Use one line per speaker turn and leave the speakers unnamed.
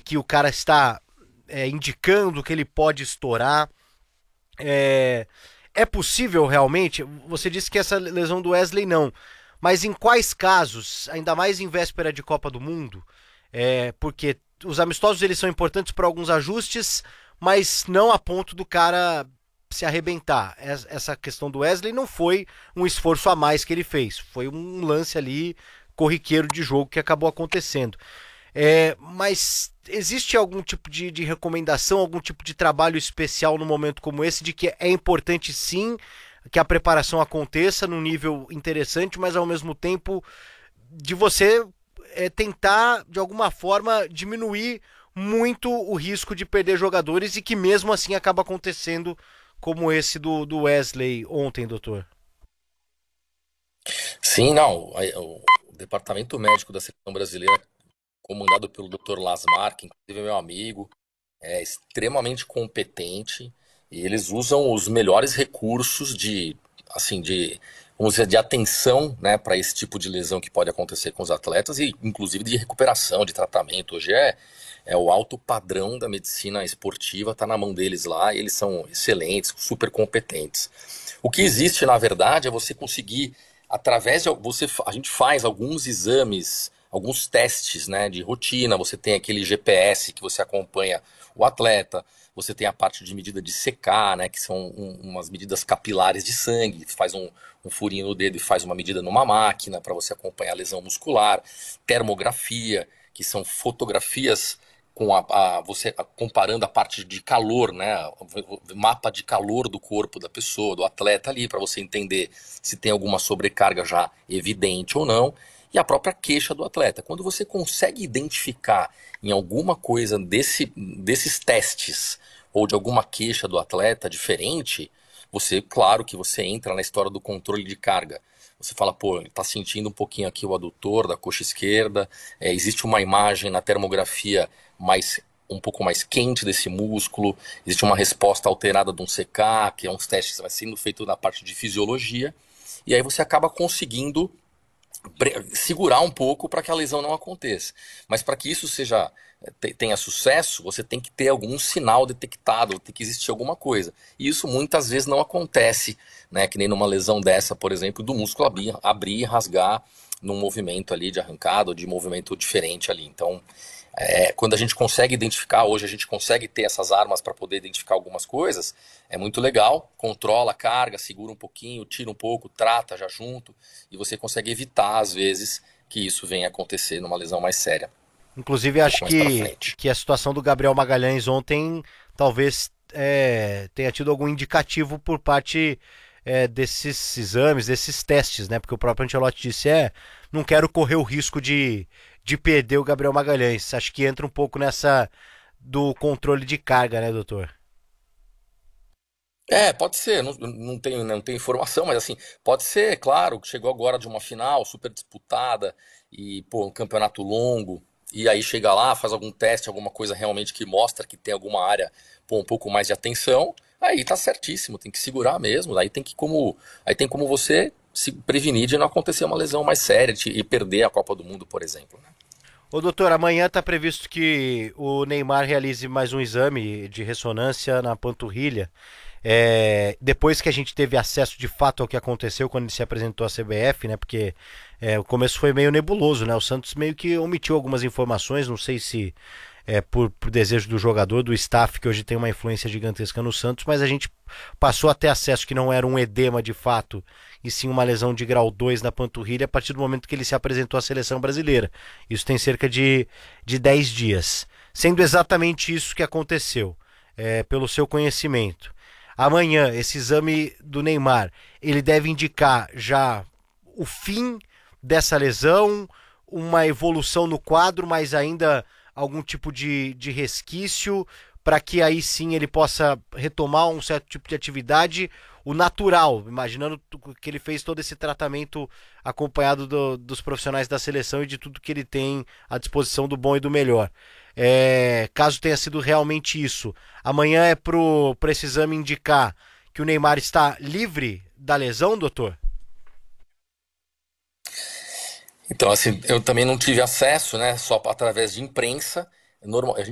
que o cara está indicando que ele pode estourar? É, é possível realmente? Você disse que essa lesão do Wesley não, mas em quais casos, ainda mais em véspera de Copa do Mundo, porque os amistosos eles são importantes para alguns ajustes, mas não a ponto do cara se arrebentar. Essa questão do Wesley não foi um esforço a mais que ele fez, foi um lance ali corriqueiro de jogo que acabou acontecendo. Mas existe algum tipo de recomendação, algum tipo de trabalho especial no momento como esse, de que é importante sim que a preparação aconteça num nível interessante, mas ao mesmo tempo de você tentar, de alguma forma, diminuir muito o risco de perder jogadores e que mesmo assim acaba acontecendo como esse do Wesley ontem, doutor?
Sim, não. O departamento médico da seleção brasileira, comandado pelo Dr. Lasmar, que inclusive é meu amigo, é extremamente competente e eles usam os melhores recursos vamos dizer, de atenção, né, para esse tipo de lesão que pode acontecer com os atletas e inclusive de recuperação, de tratamento. Hoje é o alto padrão da medicina esportiva, está na mão deles lá, e eles são excelentes, super competentes. O que existe, na verdade, é você conseguir, a gente faz alguns exames, alguns testes, né, de rotina. Você tem aquele GPS que você acompanha o atleta, você tem a parte de medida de CK, né, que são umas medidas capilares de sangue, faz um furinho no dedo e faz uma medida numa máquina para você acompanhar a lesão muscular, termografia, que são fotografias com você comparando a parte de calor, né, o mapa de calor do corpo da pessoa, do atleta ali, para você entender se tem alguma sobrecarga já evidente ou não, e a própria queixa do atleta. Quando você consegue identificar em alguma coisa desses testes ou de alguma queixa do atleta diferente, claro que você entra na história do controle de carga. Você fala, pô, ele tá sentindo um pouquinho aqui o adutor da coxa esquerda, existe uma imagem na termografia um pouco mais quente desse músculo, existe uma resposta alterada de um CK, que é uns testes que vai sendo feito na parte de fisiologia, e aí você acaba conseguindo segurar um pouco para que a lesão não aconteça. Mas para que isso tenha sucesso, você tem que ter algum sinal detectado, tem que existir alguma coisa. E isso muitas vezes não acontece, né? Que nem numa lesão dessa, por exemplo, do músculo abrir e rasgar num movimento ali de arrancada ou de movimento diferente ali. Então, quando a gente consegue identificar, hoje a gente consegue ter essas armas para poder identificar algumas coisas, é muito legal, controla a carga, segura um pouquinho, tira um pouco, trata já junto, e você consegue evitar, às vezes, que isso venha a acontecer numa lesão mais séria,
Inclusive,
um
acho
pouco mais para frente.
que a situação do Gabriel Magalhães ontem talvez tenha tido algum indicativo por parte desses exames, desses testes, né? Porque o próprio Ancelotti disse, não quero correr o risco de perder o Gabriel Magalhães. Acho que entra um pouco nessa do controle de carga, né, doutor?
Pode ser, não tenho informação, mas assim, pode ser, claro, que chegou agora de uma final super disputada e, pô, um campeonato longo, e aí chega lá, faz algum teste, alguma coisa realmente que mostra que tem alguma área, pô, um pouco mais de atenção, aí tá certíssimo, tem que segurar mesmo, aí tem como você se prevenir de não acontecer uma lesão mais séria e perder a Copa do Mundo, por exemplo, né?
Ô, doutor, amanhã está previsto que o Neymar realize mais um exame de ressonância na panturrilha. Depois que a gente teve acesso de fato ao que aconteceu quando ele se apresentou à CBF, né? Porque o começo foi meio nebuloso, né? O Santos meio que omitiu algumas informações, não sei se por desejo do jogador, do staff, que hoje tem uma influência gigantesca no Santos, mas a gente passou a ter acesso que não era um edema de fato, e sim uma lesão de grau 2 na panturrilha a partir do momento que ele se apresentou à seleção brasileira. Isso tem cerca de 10 dias. Sendo exatamente isso que aconteceu, pelo seu conhecimento. Amanhã, esse exame do Neymar, ele deve indicar já o fim dessa lesão, uma evolução no quadro, mas ainda algum tipo de resquício para que aí sim ele possa retomar um certo tipo de atividade, o natural, imaginando que ele fez todo esse tratamento acompanhado dos profissionais da seleção e de tudo que ele tem à disposição do bom e do melhor. Caso tenha sido realmente isso, amanhã é para esse exame indicar que o Neymar está livre da lesão, doutor?
Então, assim, eu também não tive acesso, né, só através de imprensa. Normal,